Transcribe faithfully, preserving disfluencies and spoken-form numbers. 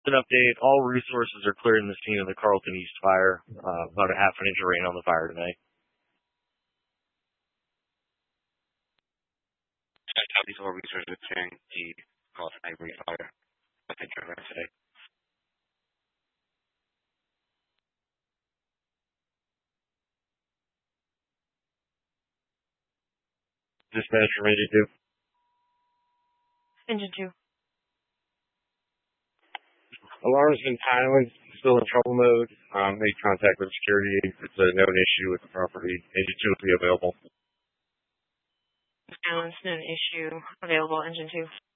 An update. All resources are clearing the scene of the Carlton East fire. Uh, about a half an inch of rain on the fire tonight. These all resources are clearing the Carlton Ivory fire. I think you're right today. Dispatch from Engine two. Engine two. Alarm's been silent. Still in trouble mode. Um, made contact with security. It's a known issue with the property. Engine two will be available. Silence, known issue. Available, Engine two.